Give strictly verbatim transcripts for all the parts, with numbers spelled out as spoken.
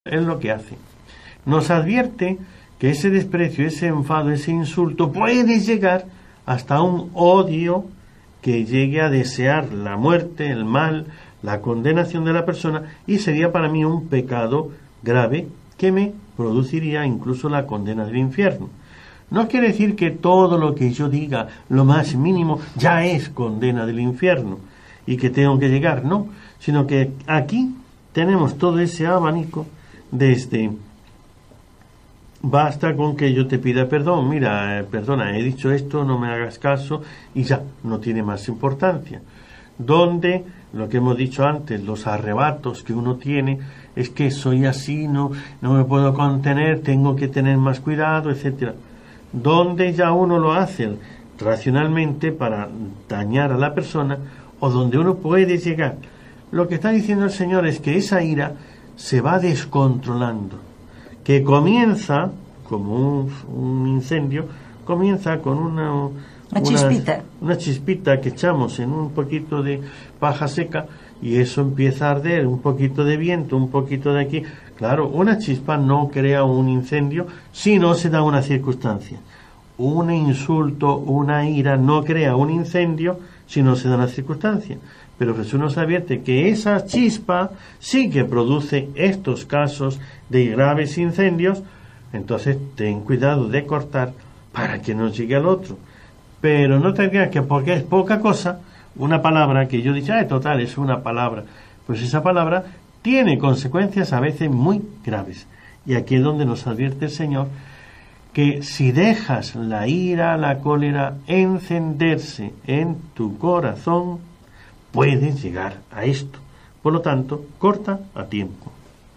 Es lo que hace. Nos advierte que ese desprecio, ese enfado, ese insulto puede llegar hasta un odio que llegue a desear la muerte, el mal, la condenación de la persona, y sería para mí un pecado grave que me produciría incluso la condena del infierno. No quiere decir que todo lo que yo diga, lo más mínimo, ya es condena del infierno y que tengo que llegar, no, sino que aquí tenemos todo ese abanico desde basta con que yo te pida perdón, mira, eh, perdona, he dicho esto, no me hagas caso, y ya, no tiene más importancia. Donde, lo que hemos dicho antes, los arrebatos que uno tiene, es que soy así, no, no me puedo contener, tengo que tener más cuidado, etcétera. Donde ya uno lo hace racionalmente para dañar a la persona, o donde uno puede llegar. Lo que está diciendo el Señor es que esa ira se va descontrolando, que comienza como un, un incendio, comienza con una, una, una chispita. una chispita que echamos en un poquito de paja seca y eso empieza a arder, un poquito de viento, un poquito de aquí. Claro, una chispa no crea un incendio si no se da una circunstancia. Un insulto, una ira no crea un incendio si no se da una circunstancia. Pero Jesús nos advierte que esa chispa sí que produce estos casos de graves incendios. Entonces ten cuidado de cortar para que no llegue al otro. Pero no te creas que porque es poca cosa, una palabra que yo digo, ah, total, es una palabra. Pues esa palabra tiene consecuencias a veces muy graves. Y aquí es donde nos advierte el Señor que si dejas la ira, la cólera encenderse en tu corazón, puedes llegar a esto. Por lo tanto, corta a tiempo.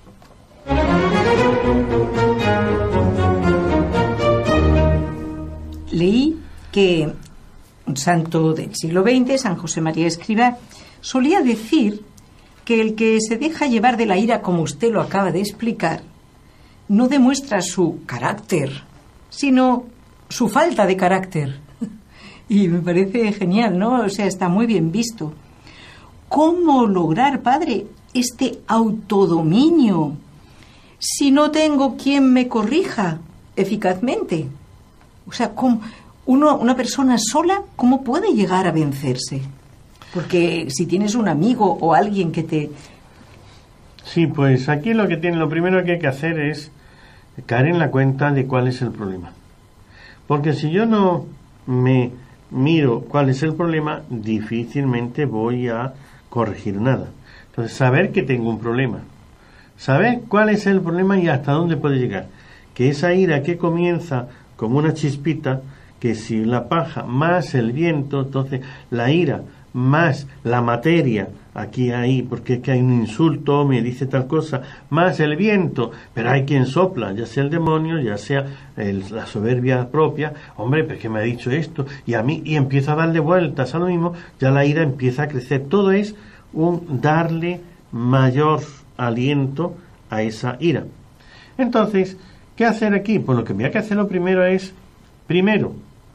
Leí que un santo del siglo veinte, San José María Escrivá, solía decir que el que se deja llevar de la ira, como usted lo acaba de explicar, no demuestra su carácter, sino su falta de carácter. Y me parece genial, ¿no? O sea, está muy bien visto. ¿Cómo lograr, padre, este autodominio si no tengo quien me corrija eficazmente? O sea, ¿cómo uno, una persona sola, ¿cómo puede llegar a vencerse? Porque si tienes un amigo o alguien que te... Sí, pues aquí lo que tiene, lo primero que hay que hacer es caer en la cuenta de cuál es el problema. Porque si yo no me miro cuál es el problema, difícilmente voy a corregir nada. Entonces, saber que tengo un problema, saber cuál es el problema y hasta dónde puede llegar. Que esa ira que comienza como una chispita, que si la paja más el viento, entonces la ira más la materia, aquí ahí, porque es que hay un insulto, me dice tal cosa, más el viento, pero hay quien sopla, ya sea el demonio, ya sea el, la soberbia propia, hombre, pues que me ha dicho esto, y a mí, y empieza a darle vueltas a lo mismo, ya la ira empieza a crecer. Todo es un darle mayor aliento a esa ira. Entonces, ¿qué hacer aquí? Pues lo que me hay que hacer lo primero es, primero,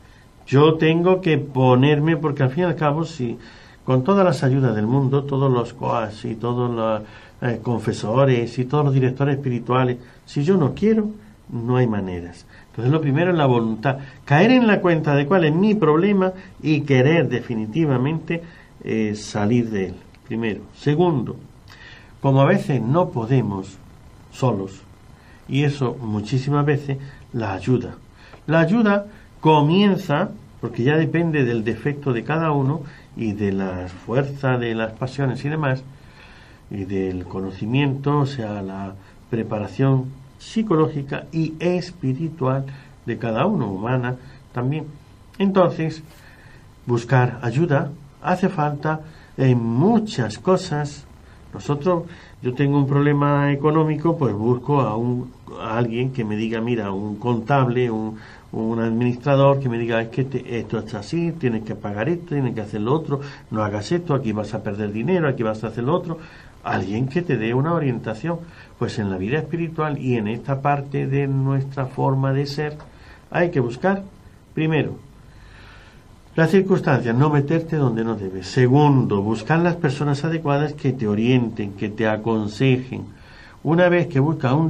yo tengo que ponerme, porque al fin y al cabo, si con todas las ayudas del mundo, todos los coas y todos los eh, confesores y todos los directores espirituales, si yo no quiero, no hay maneras. Entonces lo primero es la voluntad, caer en la cuenta de cuál es mi problema y querer definitivamente eh, salir de él, primero. Segundo, como a veces no podemos solos, y eso muchísimas veces, la ayuda. La ayuda comienza, porque ya depende del defecto de cada uno y de la fuerza de las pasiones y demás, y del conocimiento, o sea, la preparación psicológica y espiritual de cada uno, humana también. Entonces, buscar ayuda hace falta en muchas cosas. Nosotros, yo tengo un problema económico, pues busco a, un, a alguien que me diga, mira, un contable, un, un administrador que me diga, es que te, esto está así, tienes que pagar esto, tienes que hacer lo otro, no hagas esto, aquí vas a perder dinero, aquí vas a hacer lo otro. Alguien que te dé una orientación. Pues en la vida espiritual y en esta parte de nuestra forma de ser hay que buscar, primero, las circunstancias, no meterte donde no debes. Segundo, buscar las personas adecuadas que te orienten, que te aconsejen. una vez que busca un